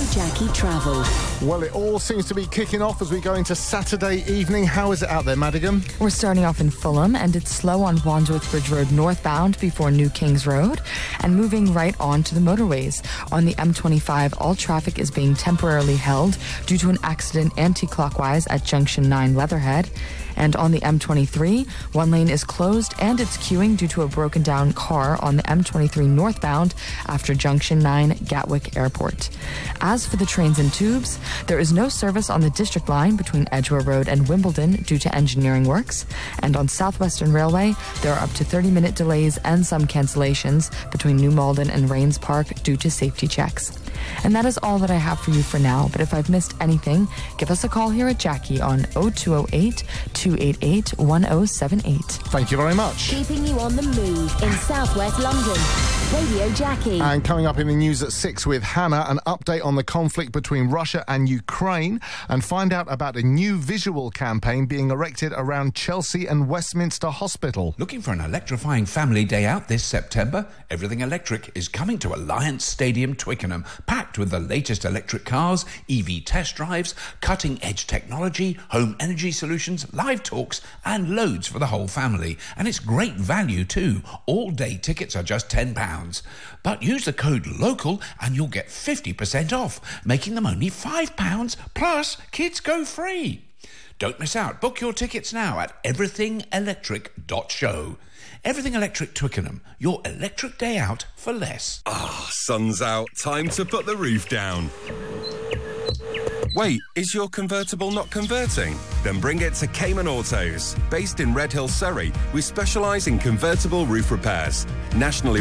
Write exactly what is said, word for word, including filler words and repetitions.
Jackie Travel. Well, it all seems to be kicking off as we go into Saturday evening. How is it out there, Madigan? We're starting off in Fulham, and it's slow on Wandsworth Bridge Road northbound before New Kings Road, and moving right on to the motorways. On the M twenty-five, all traffic is being temporarily held due to an accident anti-clockwise at Junction nine Leatherhead. And on the M twenty-three, one lane is closed and it's queuing due to a broken down car on the M twenty-three northbound after Junction nine Gatwick Airport. As for the trains and tubes, there is no service on the District Line between Edgware Road and Wimbledon due to engineering works. And on Southwestern Railway, there are up to thirty minute delays and some cancellations between New Malden and Rains Park due to safety checks. And that is all that I have for you for now, but if I've missed anything, give us a call here at Jackie on oh two oh eight, two eight eight, one oh seven eight. Thank you very much. Keeping you on the move in southwest London. Radio Jackie. And coming up in the news at six with Hannah, an update on the conflict between Russia and Ukraine, and find out about a new visual campaign being erected around Chelsea and Westminster Hospital. Looking for an electrifying family day out this September? Everything Electric is coming to Alliance Stadium, Twickenham, packed with the latest electric cars, E V test drives, cutting-edge technology, home energy solutions, live talks, and loads for the whole family. And it's great value too. All-day tickets are just ten pounds. But use the code LOCAL and you'll get fifty percent off, making them only five pounds, plus kids go free. Don't miss out. Book your tickets now at everything electric dot show. Everything Electric Twickenham, your electric day out for less. Ah, sun's out. Time to put the roof down. Wait, is your convertible not converting? Then bring it to Cayman Autos. Based in Redhill, Surrey, we specialise in convertible roof repairs. Nationally